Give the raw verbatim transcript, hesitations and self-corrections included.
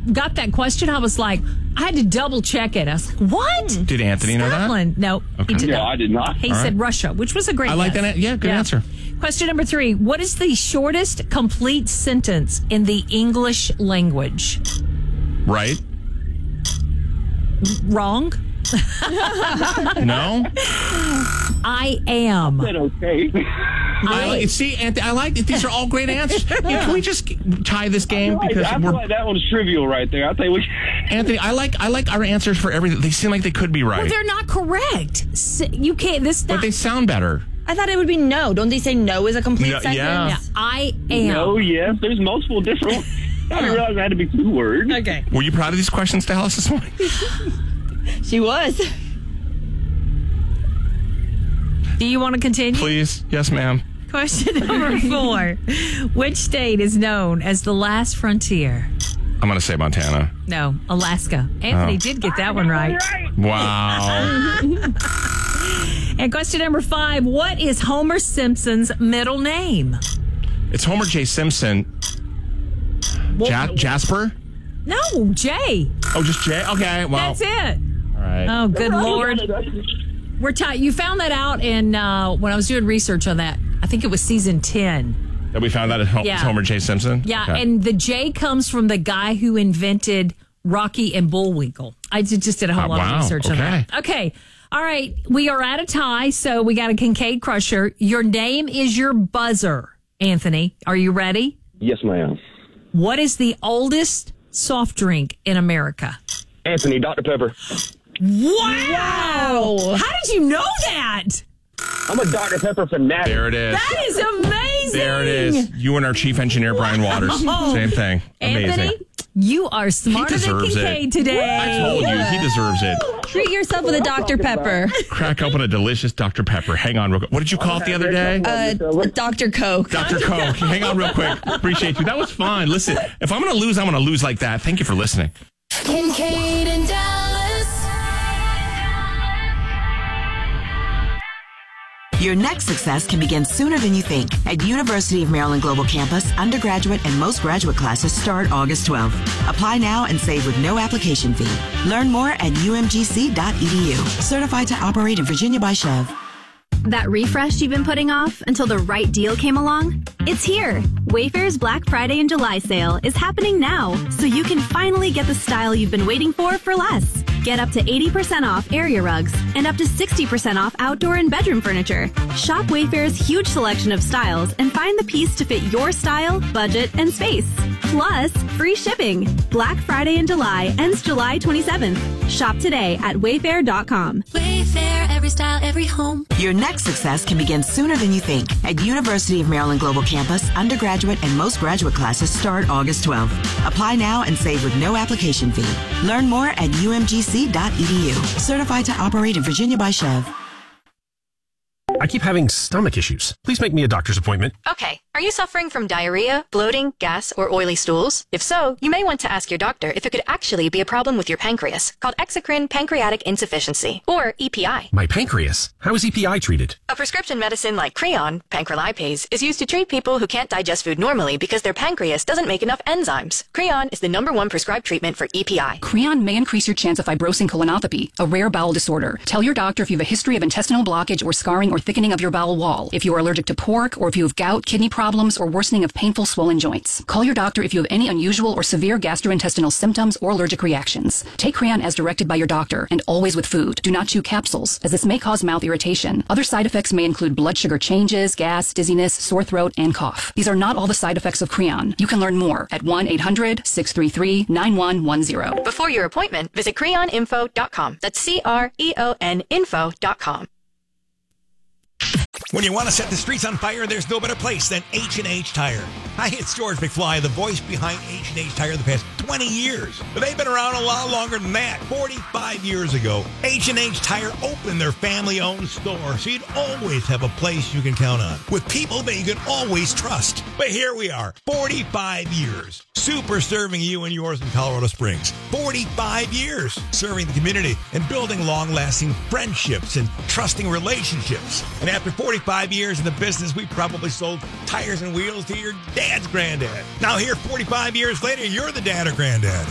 got that question, I was like, I had to double check it. I was like, what? Did Anthony Scotland? know No, that? he Okay. did Yeah, not. I did not. He All said right. Russia, which was a great I like guess. that. Yeah, good answer. Question number three. What is the shortest complete sentence in the English language? Right? Wrong. No? I am. I said okay. I like, see, Anthony, I like it. These are all great answers. Yeah, can we just tie this game? I feel Because like, I feel we're, like that one's trivial right there. I think we. Anthony, I like I like our answers for everything. They seem like they could be right. Well, they're not correct. S- You can't. This. but Not, they sound better. I thought it would be no. Don't they say no is a complete No, sentence? yeah. yeah, I am. No, yes. There's multiple different ones. I didn't realize it had to be two words. Okay. Were you proud of these questions, Dallas, this morning? She was. Do you want to continue? Please. Yes, ma'am. Question number four. Which state is known as the last frontier? I'm going to say Montana. No, Alaska. Anthony Oh. did get that one right. Wow. And question number five. What is Homer Simpson's middle name? It's Homer J. Simpson. Ja- Jasper? No, Jay. Oh, just Jay? Okay, well. That's it. All right. Oh, good Lord. We're tight. You found that out in uh, when I was doing research on that. I think it was season ten. That we found that at Ho- Yeah. Homer J. Simpson? Yeah, Okay. and the J comes from the guy who invented Rocky and Bullwinkle. I ju- just did a whole Oh, lot wow. of research on Okay. that. Okay. All right. We are at a tie, so we got a Kincaid Crusher. Your name is your buzzer, Anthony. Are you ready? Yes, ma'am. What is the oldest soft drink in America? Anthony, Doctor Pepper. Wow! How did you know that? I'm a Doctor Pepper fanatic. There it is. That is amazing. There it is. You and our chief engineer, Brian Waters. Same thing. Amazing. Anthony, you are smarter than deserves Kincaid it. today. I told you, he deserves it. Treat yourself with a Doctor Pepper. Crack open a delicious Doctor Pepper. Hang on real quick. What did you call it the other day? Uh, Doctor Coke. Doctor Coke. Hang on real quick. Appreciate you. That was fun. Listen, if I'm going to lose, I'm going to lose like that. Thank you for listening. Kincaid and Dallas. Your next success can begin sooner than you think. At University of Maryland Global Campus, undergraduate and most graduate classes start August twelfth. Apply now and save with no application fee. Learn more at u m g c dot e d u. Certified to operate in Virginia by Chev. That refresh you've been putting off until the right deal came along? It's here. Wayfair's Black Friday and July sale is happening now, so you can finally get the style you've been waiting for for less. Get up to eighty percent off area rugs and up to sixty percent off outdoor and bedroom furniture. Shop Wayfair's huge selection of styles and find the piece to fit your style, budget, and space. Plus, free shipping. Black Friday in July ends July twenty-seventh. Shop today at wayfair dot com. Wayfair, every style, every home. Your next success can begin sooner than you think. At University of Maryland Global Campus, undergraduate and most graduate classes start August twelfth. Apply now and save with no application fee. Learn more at u m g c dot e d u. Certified to operate in Virginia by Chev. I keep having stomach issues. Please make me a doctor's appointment. Okay. Are you suffering from diarrhea, bloating, gas, or oily stools? If so, you may want to ask your doctor if it could actually be a problem with your pancreas, called exocrine pancreatic insufficiency, or E P I. My pancreas. How is E P I treated? A prescription medicine like Creon, pancrelipase, is used to treat people who can't digest food normally because their pancreas doesn't make enough enzymes. Creon is the number one prescribed treatment for E P I. Creon may increase your chance of fibrosing colonopathy, a rare bowel disorder. Tell your doctor if you have a history of intestinal blockage or scarring or thickening of your bowel wall, if you are allergic to pork, or if you have gout, kidney problems, or worsening of painful swollen joints. Call your doctor if you have any unusual or severe gastrointestinal symptoms or allergic reactions. Take Creon as directed by your doctor, and always with food. Do not chew capsules, as this may cause mouth irritation. Other side effects may include blood sugar changes, gas, dizziness, sore throat, and cough. These are not all the side effects of Creon. You can learn more at one eight hundred six three three nine one one zero. Before your appointment, visit creon info dot com. That's C R E O N info dot com. When you want to set the streets on fire, there's no better place than H and H Tire. Hi, it's George McFly, the voice behind H and H Tire the past twenty years. But they've been around a lot longer than that. forty-five years ago, H and H Tire opened their family-owned store, so you'd always have a place you can count on, with people that you can always trust. But here we are, forty-five years, super serving you and yours in Colorado Springs. forty-five years serving the community and building long-lasting friendships and trusting relationships. And after forty-five years in the business, we probably sold tires and wheels to your dad's granddad. Now here, forty-five years later, you're the dad or granddad.